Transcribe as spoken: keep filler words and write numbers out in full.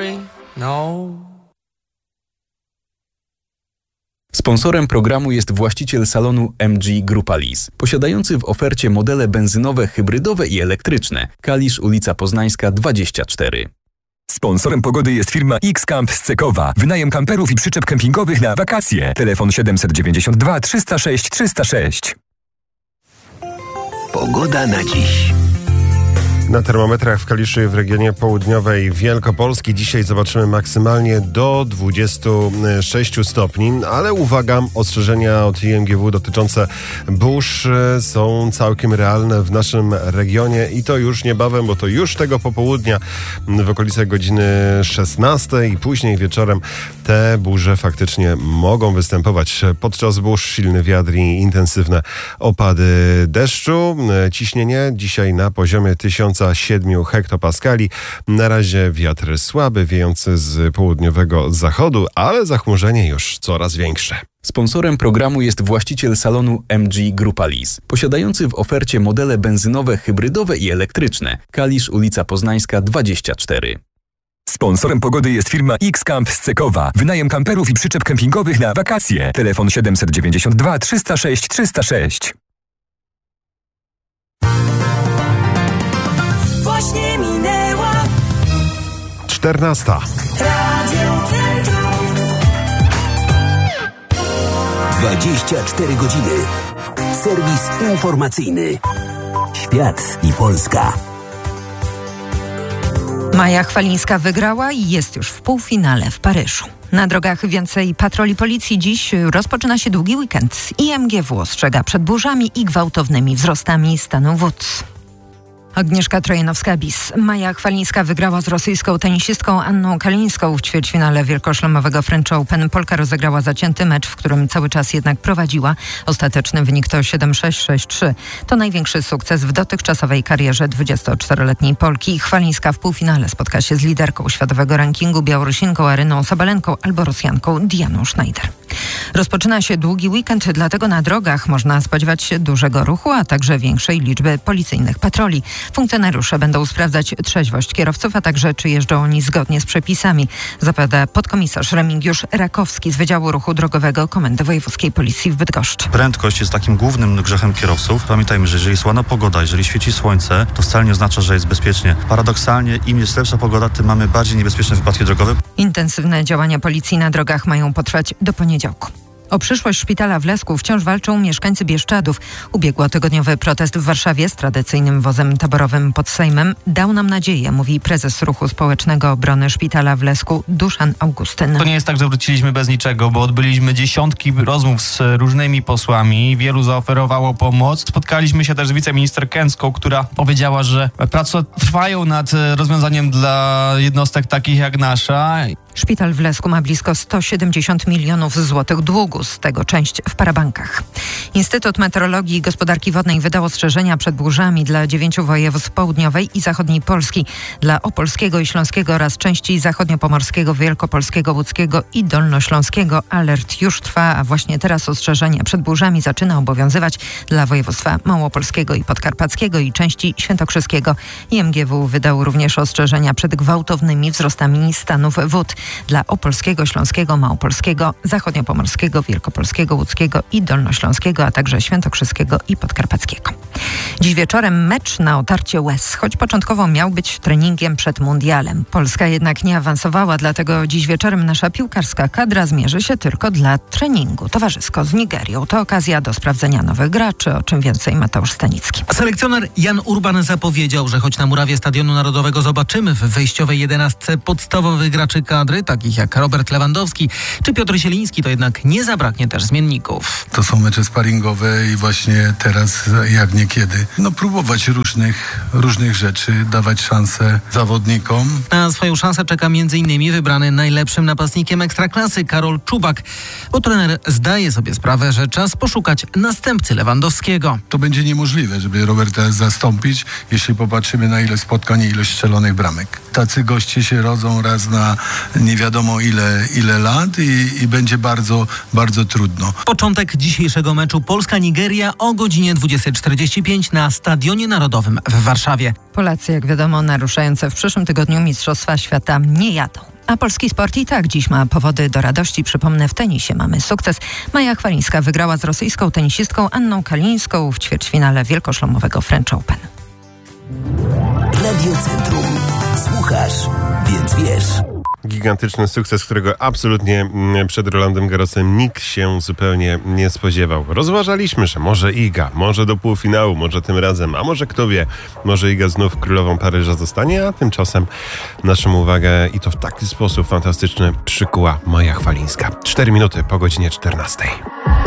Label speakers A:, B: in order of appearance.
A: sorry, no.
B: Sponsorem programu jest właściciel salonu M G Grupa Lease, posiadający w ofercie modele benzynowe, hybrydowe i elektryczne. Kalisz, ulica Poznańska dwadzieścia cztery.
C: Sponsorem pogody jest firma X-Camp z Cekowa. Wynajem kamperów i przyczep kempingowych na wakacje. Telefon siedemset dziewięćdziesiąt dwa trzysta sześć trzysta sześć.
D: Pogoda na dziś.
E: Na termometrach w Kaliszu i w regionie południowej Wielkopolski dzisiaj zobaczymy maksymalnie do dwudziestu sześciu stopni, ale uwaga, ostrzeżenia od I M G W dotyczące burz są całkiem realne w naszym regionie i to już niebawem, bo to już tego popołudnia w okolicach godziny szesnastej i później wieczorem te burze faktycznie mogą występować. Podczas burz silny wiatr i intensywne opady deszczu. Ciśnienie dzisiaj na poziomie tysiąc siedem hektopaskali. Na razie wiatr słaby, wiejący z południowego zachodu, ale zachmurzenie już coraz większe.
B: Sponsorem programu jest właściciel salonu M G Grupa Lease, posiadający w ofercie modele benzynowe, hybrydowe i elektryczne. Kalisz, ulica Poznańska dwadzieścia cztery.
C: Sponsorem pogody jest firma X-Camp z Cekowa. Wynajem kamperów i przyczep kempingowych na wakacje. Telefon siedemset dziewięćdziesiąt dwa trzysta sześć trzysta sześć.
F: Właśnie minęła
E: czternasta.
F: Radio Centrum.
D: dwadzieścia cztery godziny. Serwis informacyjny. Świat i Polska.
G: Maja Chwalińska wygrała i jest już w półfinale w Paryżu. Na drogach więcej patroli policji. Dziś rozpoczyna się długi weekend. I M G W ostrzega przed burzami i gwałtownymi wzrostami stanu wód. Agnieszka Trojanowska-Bis. Maja Chwalińska wygrała z rosyjską tenisistką Anną Kalińską w ćwierćfinale wielkoszlemowego French Open. Polka rozegrała zacięty mecz, w którym cały czas jednak prowadziła. Ostateczny wynik to siedem sześć sześć trzy. To największy sukces w dotychczasowej karierze dwudziestoczteroletniej Polki. Chwalińska w półfinale spotka się z liderką światowego rankingu Białorusinką Aryną Sabalenką albo Rosjanką Dianą Schneider. Rozpoczyna się długi weekend, dlatego na drogach można spodziewać się dużego ruchu, a także większej liczby policyjnych patroli. Funkcjonariusze będą sprawdzać trzeźwość kierowców, a także czy jeżdżą oni zgodnie z przepisami, zapowiada podkomisarz Remigiusz Rakowski z Wydziału Ruchu Drogowego Komendy Wojewódzkiej Policji w Bydgoszczy.
H: Prędkość jest takim głównym grzechem kierowców. Pamiętajmy, że jeżeli jest ładna pogoda, jeżeli świeci słońce, to wcale nie oznacza, że jest bezpiecznie. Paradoksalnie, im jest lepsza pogoda, tym mamy bardziej niebezpieczne wypadki drogowe.
G: Intensywne działania policji na drogach mają potrwać do poniedziałku. O przyszłość szpitala w Lesku wciąż walczą mieszkańcy Bieszczadów. Ubiegłotygodniowy protest w Warszawie z tradycyjnym wozem taborowym pod Sejmem dał nam nadzieję, mówi prezes Ruchu Społecznego Obrony Szpitala w Lesku Duszan Augustyn.
I: To nie jest tak, że wróciliśmy bez niczego, bo odbyliśmy dziesiątki rozmów z różnymi posłami. Wielu zaoferowało pomoc. Spotkaliśmy się też z wiceminister Kęcką, która powiedziała, że prace trwają nad rozwiązaniem dla jednostek takich jak nasza.
G: Szpital w Lesku ma blisko sto siedemdziesiąt milionów złotych długu, z tego część w parabankach. Instytut Meteorologii i Gospodarki Wodnej wydał ostrzeżenia przed burzami dla dziewięciu województw południowej i zachodniej Polski, dla opolskiego i śląskiego oraz części zachodniopomorskiego, wielkopolskiego, łódzkiego i dolnośląskiego. Alert już trwa, a właśnie teraz ostrzeżenie przed burzami zaczyna obowiązywać dla województwa małopolskiego i podkarpackiego i części świętokrzyskiego. I M G W wydał również ostrzeżenia przed gwałtownymi wzrostami stanów wód dla opolskiego, śląskiego, małopolskiego, zachodniopomorskiego, wielkopolskiego, łódzkiego i dolnośląskiego, a także świętokrzyskiego i podkarpackiego. Dziś wieczorem mecz na otarcie łez, choć początkowo miał być treningiem przed mundialem. Polska jednak nie awansowała, dlatego dziś wieczorem nasza piłkarska kadra zmierzy się tylko dla treningu towarzysko z Nigerią. To okazja do sprawdzenia nowych graczy, o czym więcej Mateusz Stanicki.
J: Selekcjoner Jan Urban zapowiedział, że choć na murawie Stadionu Narodowego zobaczymy w wejściowej jedenastce podstawowych graczy kadry, takich jak Robert Lewandowski czy Piotr Zieliński, to jednak nie zabraknie też zmienników.
K: To są mecze sparingowe i właśnie teraz, jak niekiedy, no próbować różnych, różnych rzeczy, dawać szansę zawodnikom.
J: Na swoją szansę czeka między innymi wybrany najlepszym napastnikiem Ekstraklasy Karol Czubak, bo trener zdaje sobie sprawę, że czas poszukać następcy Lewandowskiego.
K: To będzie niemożliwe, żeby Roberta zastąpić, jeśli popatrzymy na ile spotkań i ilość strzelonych bramek. Tacy goście się rodzą raz na nie wiadomo ile, ile lat i, i będzie bardzo, bardzo trudno.
J: Początek dzisiejszego meczu Polska-Nigeria o godzinie dwudziestej czterdzieści pięć na Stadionie Narodowym w Warszawie.
G: Polacy, jak wiadomo, naruszające w przyszłym tygodniu Mistrzostwa Świata nie jadą. A polski sport i tak dziś ma powody do radości. Przypomnę, w tenisie mamy sukces. Maja Chwalińska wygrała z rosyjską tenisistką Anną Kalińską w ćwierćfinale wielkoszlemowego French Open.
D: Radio Centrum. Słuchasz, więc wiesz.
E: Gigantyczny sukces, którego absolutnie przed Rolandem Garrosem nikt się zupełnie nie spodziewał. Rozważaliśmy, że może Iga, może do półfinału, może tym razem, a może kto wie, może Iga znów królową Paryża zostanie, a tymczasem naszą uwagę i to w taki sposób fantastyczny przykuła Maja Chwalińska. Cztery minuty po godzinie czternastej.